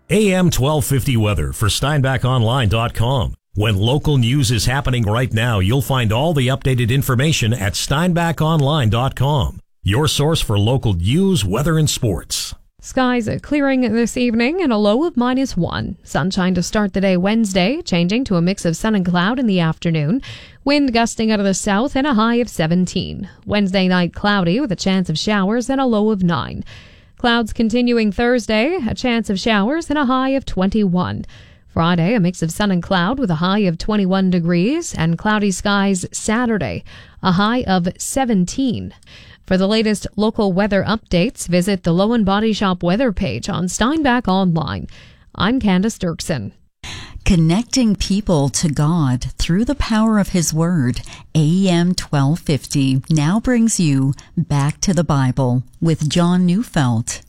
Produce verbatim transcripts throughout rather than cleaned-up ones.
A M twelve fifty weather for Steinbach Online dot com. When local news is happening right now, you'll find all the updated information at Steinbach Online dot com. Your source for local news, weather, and sports. Skies are clearing this evening and a low of minus one. Sunshine to start the day Wednesday, changing to a mix of sun and cloud in the afternoon. Wind gusting out of the south and a high of seventeen. Wednesday night cloudy with a chance of showers and a low of nine. Clouds continuing Thursday, a chance of showers and a high of twenty-one. Friday, a mix of sun and cloud with a high of twenty-one degrees, and cloudy skies Saturday, a high of seventeen. For the latest local weather updates, visit the Lowen Body Shop weather page on Steinbach Online. I'm Candace Dirksen. Connecting people to God through the power of His Word, A M twelve fifty now brings you Back to the Bible with John Neufeld.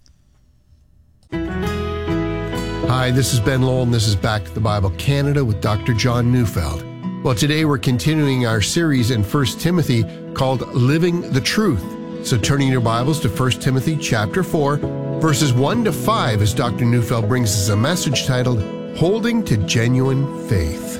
Hi, this is Ben Lowell, and this is Back to the Bible Canada with Doctor John Neufeld. Well, today we're continuing our series in First Timothy called Living the Truth. So turning your Bibles to First Timothy chapter four, verses one to five, as Doctor Neufeld brings us a message titled, Holding to Genuine Faith.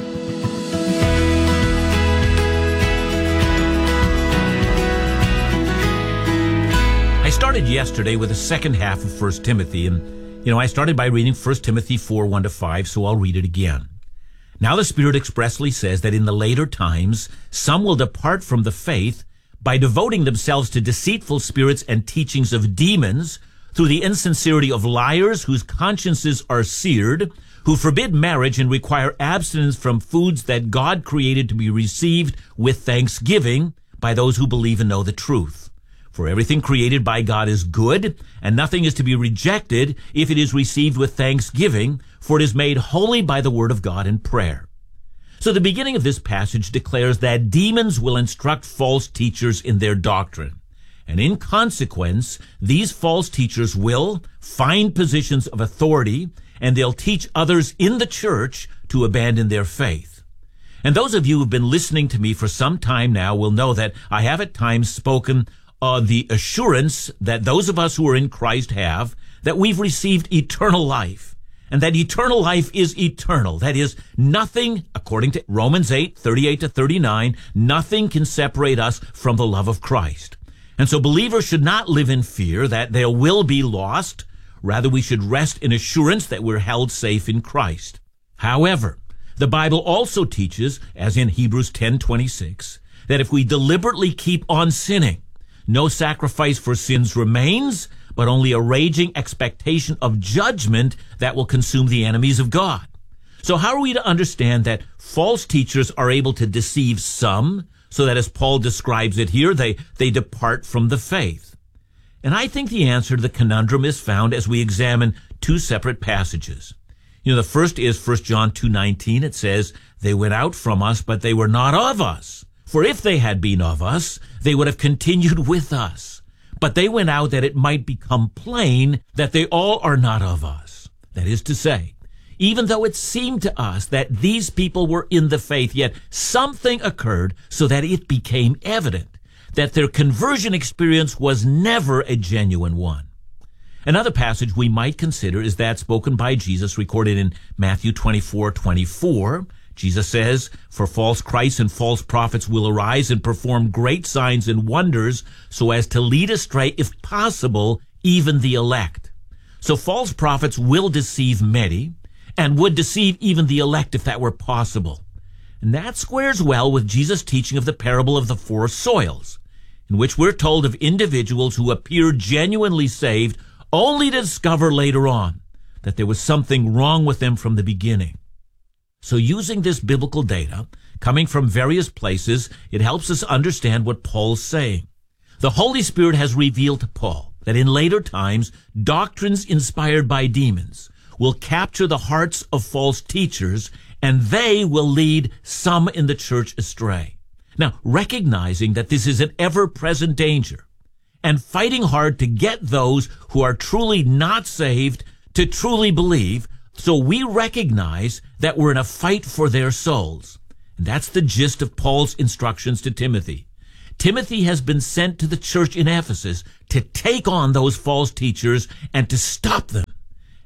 I started yesterday with the second half of First Timothy, and, you know, I started by reading First Timothy four, one to five, so I'll read it again. Now the Spirit expressly says that in the later times, some will depart from the faith by devoting themselves to deceitful spirits and teachings of demons, through the insincerity of liars whose consciences are seared, who forbid marriage and require abstinence from foods that God created to be received with thanksgiving by those who believe and know the truth. For everything created by God is good, and nothing is to be rejected if it is received with thanksgiving, for it is made holy by the word of God and prayer. So the beginning of this passage declares that demons will instruct false teachers in their doctrine. And in consequence, these false teachers will find positions of authority, and they'll teach others in the church to abandon their faith. And those of you who've been listening to me for some time now will know that I have at times spoken of the assurance that those of us who are in Christ have, that we've received eternal life. And that eternal life is eternal. That is, nothing, according to Romans eight, thirty-eight to thirty-nine, nothing can separate us from the love of Christ. And so believers should not live in fear that they will be lost. Rather, we should rest in assurance that we're held safe in Christ. However, the Bible also teaches, as in Hebrews ten twenty-six, that if we deliberately keep on sinning, no sacrifice for sins remains, but only a raging expectation of judgment that will consume the enemies of God. So how are we to understand that false teachers are able to deceive some, so that, as Paul describes it here, they, they depart from the faith? And I think the answer to the conundrum is found as we examine two separate passages. You know, the first is First John two nineteen. It says, "They went out from us, but they were not of us. For if they had been of us, they would have continued with us. But they went out that it might become plain that they all are not of us." That is to say, even though it seemed to us that these people were in the faith, yet something occurred so that it became evident that their conversion experience was never a genuine one. Another passage we might consider is that spoken by Jesus, recorded in Matthew twenty-four twenty-four. Jesus says, "For false Christs and false prophets will arise and perform great signs and wonders, so as to lead astray, if possible, even the elect." So false prophets will deceive many, and would deceive even the elect if that were possible. And that squares well with Jesus' teaching of the parable of the four soils, in which we're told of individuals who appear genuinely saved, only to discover later on that there was something wrong with them from the beginning. So using this biblical data, coming from various places, it helps us understand what Paul's saying. The Holy Spirit has revealed to Paul that in later times, doctrines inspired by demons will capture the hearts of false teachers, and they will lead some in the church astray. Now, recognizing that this is an ever-present danger, and fighting hard to get those who are truly not saved to truly believe, so we recognize that we're in a fight for their souls. And that's the gist of Paul's instructions to Timothy. Timothy has been sent to the church in Ephesus to take on those false teachers and to stop them.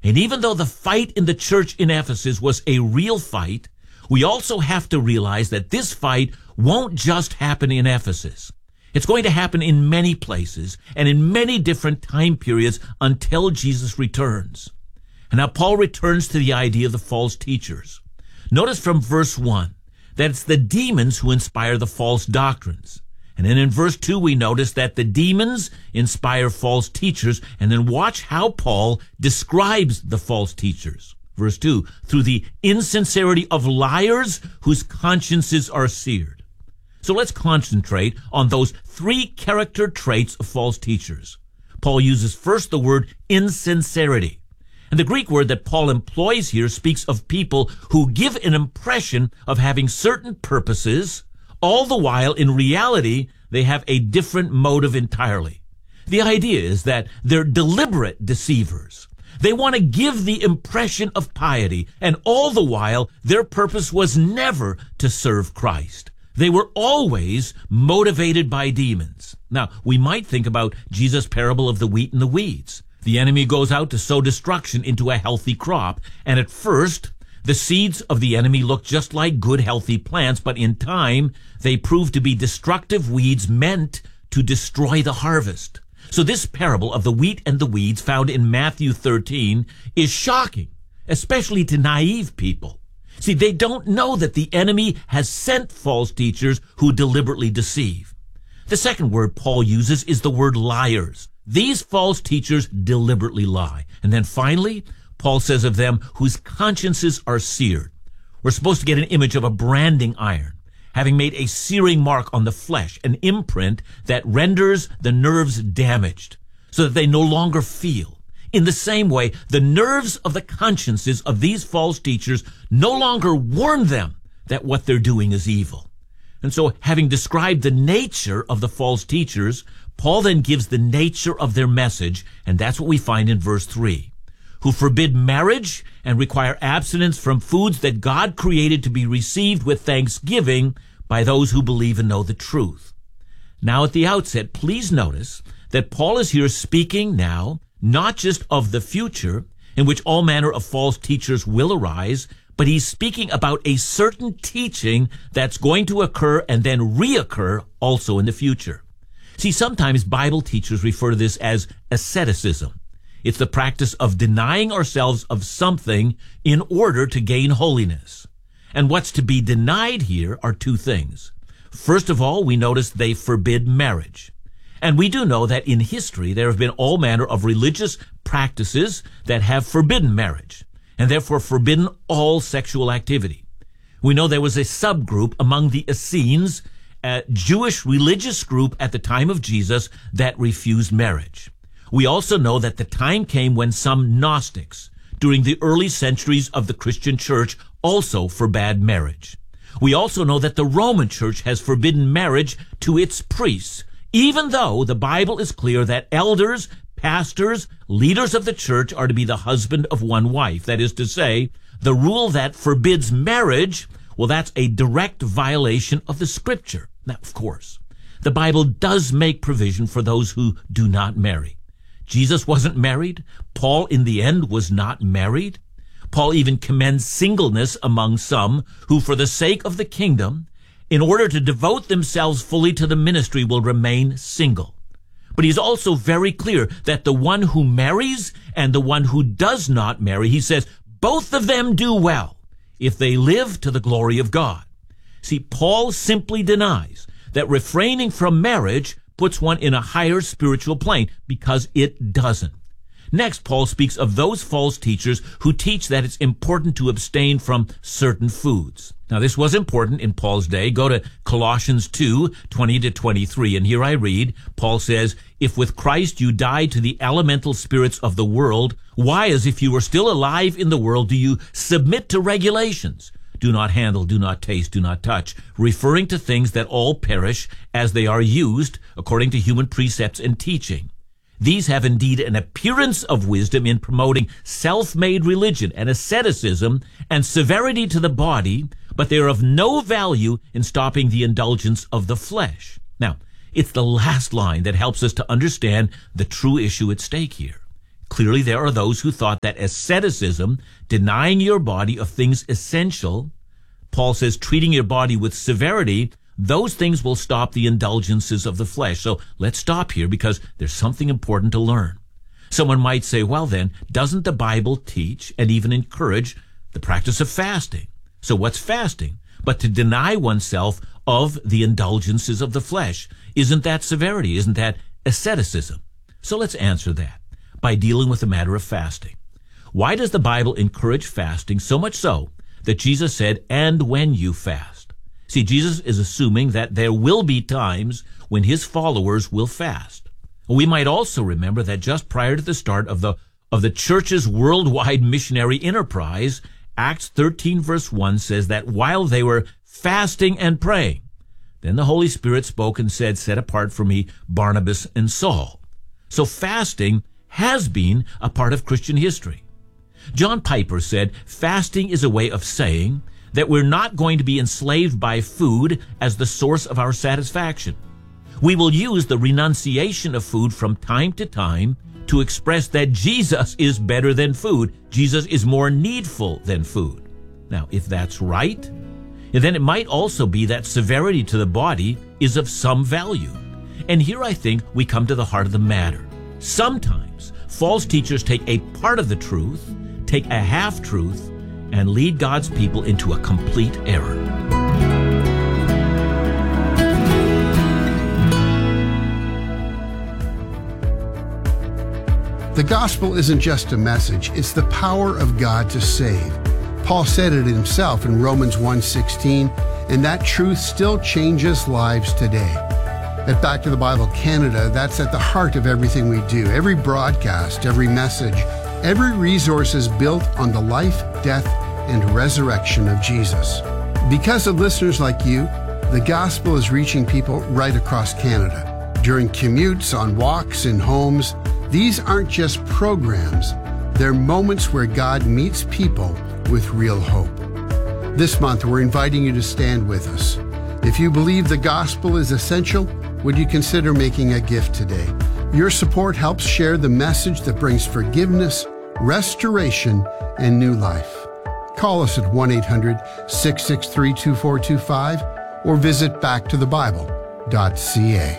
And even though the fight in the church in Ephesus was a real fight, we also have to realize that this fight won't just happen in Ephesus. It's going to happen in many places and in many different time periods until Jesus returns. And now Paul returns to the idea of the false teachers. Notice from verse one that it's the demons who inspire the false doctrines. And then in verse two, we notice that the demons inspire false teachers. And then watch how Paul describes the false teachers. Verse two, through the insincerity of liars whose consciences are seared. So let's concentrate on those three character traits of false teachers. Paul uses first the word insincerity. And the Greek word that Paul employs here speaks of people who give an impression of having certain purposes, all the while in reality they have a different motive entirely. The idea is that they're deliberate deceivers. They want to give the impression of piety, and all the while their purpose was never to serve Christ. They were always motivated by demons. Now, we might think about Jesus' parable of the wheat and the weeds. The enemy goes out to sow destruction into a healthy crop, and at first, the seeds of the enemy look just like good, healthy plants, but in time, they prove to be destructive weeds meant to destroy the harvest. So this parable of the wheat and the weeds found in Matthew thirteen is shocking, especially to naive people. See, they don't know that the enemy has sent false teachers who deliberately deceive. The second word Paul uses is the word liars. These false teachers deliberately lie. And then finally, Paul says of them whose consciences are seared. We're supposed to get an image of a branding iron, having made a searing mark on the flesh, an imprint that renders the nerves damaged so that they no longer feel. In the same way, the nerves of the consciences of these false teachers no longer warn them that what they're doing is evil. And so, having described the nature of the false teachers, Paul then gives the nature of their message, and that's what we find in verse three. Who forbid marriage and require abstinence from foods that God created to be received with thanksgiving by those who believe and know the truth. Now, at the outset, please notice that Paul is here speaking now not just of the future, in which all manner of false teachers will arise, but he's speaking about a certain teaching that's going to occur and then reoccur also in the future. See, sometimes Bible teachers refer to this as asceticism. It's the practice of denying ourselves of something in order to gain holiness. And what's to be denied here are two things. First of all, we notice they forbid marriage. And we do know that in history there have been all manner of religious practices that have forbidden marriage, and therefore forbidden all sexual activity. We know there was a subgroup among the Essenes, a Jewish religious group at the time of Jesus, that refused marriage. We also know that the time came when some Gnostics, during the early centuries of the Christian church, also forbade marriage. We also know that the Roman church has forbidden marriage to its priests, even though the Bible is clear that elders, pastors, leaders of the church are to be the husband of one wife. That is to say, the rule that forbids marriage, well, that's a direct violation of the Scripture. Now, of course, the Bible does make provision for those who do not marry. Jesus wasn't married. Paul, in the end, was not married. Paul even commends singleness among some who, for the sake of the kingdom, in order to devote themselves fully to the ministry, will remain single. But he's also very clear that the one who marries and the one who does not marry, he says, both of them do well if they live to the glory of God. See, Paul simply denies that refraining from marriage puts one in a higher spiritual plane, because it doesn't. Next, Paul speaks of those false teachers who teach that it's important to abstain from certain foods. Now, this was important in Paul's day. Go to Colossians two, twenty to twenty-three, and here I read, Paul says, "If with Christ you died to the elemental spirits of the world, why, as if you were still alive in the world, do you submit to regulations? Do not handle, do not taste, do not touch," referring to things that all perish as they are used according to human precepts and teaching. These have indeed an appearance of wisdom in promoting self-made religion and asceticism and severity to the body, but they are of no value in stopping the indulgence of the flesh. Now, it's the last line that helps us to understand the true issue at stake here. Clearly, there are those who thought that asceticism, denying your body of things essential, Paul says treating your body with severity, those things will stop the indulgences of the flesh. So let's stop here because there's something important to learn. Someone might say, well then, doesn't the Bible teach and even encourage the practice of fasting? So what's fasting? But to deny oneself of the indulgences of the flesh. Isn't that severity? Isn't that asceticism? So let's answer that by dealing with the matter of fasting. Why does the Bible encourage fasting so much so that Jesus said, and when you fast? See, Jesus is assuming that there will be times when his followers will fast. We might also remember that just prior to the start of the of the church's worldwide missionary enterprise, Acts thirteen verse one says that while they were fasting and praying, then the Holy Spirit spoke and said, set apart for me Barnabas and Saul. So fasting has been a part of Christian history. John Piper said, fasting is a way of saying that we're not going to be enslaved by food as the source of our satisfaction. We will use the renunciation of food from time to time to express that Jesus is better than food. Jesus is more needful than food. Now, if that's right, then it might also be that severity to the body is of some value. And here I think we come to the heart of the matter. Sometimes false teachers take a part of the truth, take a half-truth, and lead God's people into a complete error. The gospel isn't just a message, it's the power of God to save. Paul said it himself in Romans one sixteen, and that truth still changes lives today. At Back to the Bible Canada, that's at the heart of everything we do. Every broadcast, every message, every resource is built on the life, death, and resurrection of Jesus. Because of listeners like you, the gospel is reaching people right across Canada. During commutes, on walks, in homes, these aren't just programs. They're moments where God meets people with real hope. This month, we're inviting you to stand with us. If you believe the gospel is essential, would you consider making a gift today? Your support helps share the message that brings forgiveness, restoration, and new life. Call us at one eight hundred, six six three, two four two five or visit back to the bible dot c a.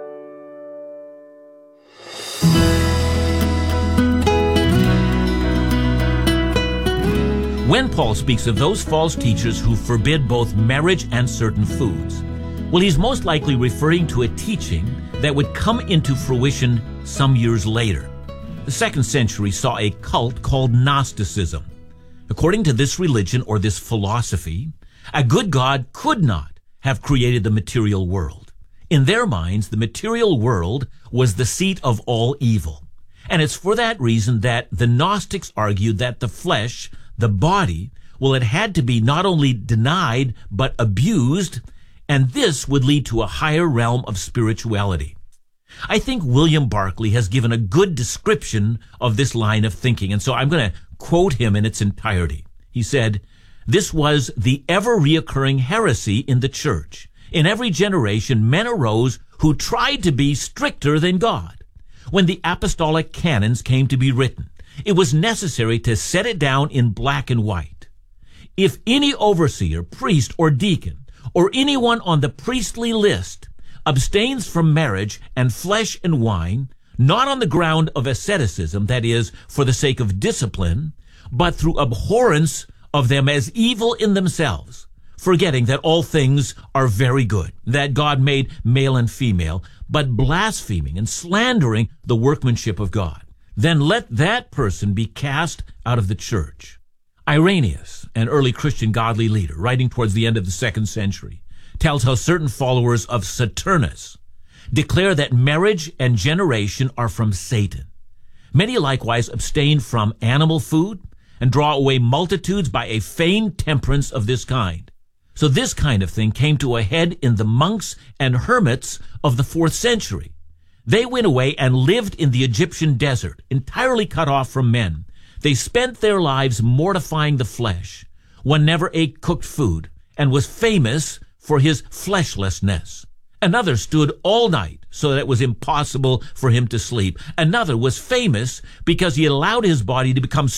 When Paul speaks of those false teachers who forbid both marriage and certain foods, well, he's most likely referring to a teaching that would come into fruition some years later. The second century saw a cult called Gnosticism. According to this religion or this philosophy, a good God could not have created the material world. In their minds, the material world was the seat of all evil. And it's for that reason that the Gnostics argued that the flesh, the body, well, it had to be not only denied, but abused, and this would lead to a higher realm of spirituality. I think William Barclay has given a good description of this line of thinking, and so I'm going to quote him in its entirety. He said, "This was the ever-reoccurring heresy in the church. In every generation, men arose who tried to be stricter than God. When the apostolic canons came to be written, it was necessary to set it down in black and white. If any overseer, priest, or deacon, or anyone on the priestly list abstains from marriage and flesh and wine, not on the ground of asceticism, that is, for the sake of discipline, but through abhorrence of them as evil in themselves, forgetting that all things are very good, that God made male and female, but blaspheming and slandering the workmanship of God, then let that person be cast out of the church." Irenaeus, an early Christian godly leader, writing towards the end of the second century, tells how certain followers of Saturnus declare that marriage and generation are from Satan. Many likewise abstain from animal food and draw away multitudes by a feigned temperance of this kind. So this kind of thing came to a head in the monks and hermits of the fourth century. They went away and lived in the Egyptian desert, entirely cut off from men. They spent their lives mortifying the flesh. One never ate cooked food and was famous for his fleshlessness. Another stood all night so that it was impossible for him to sleep. Another was famous because he allowed his body to become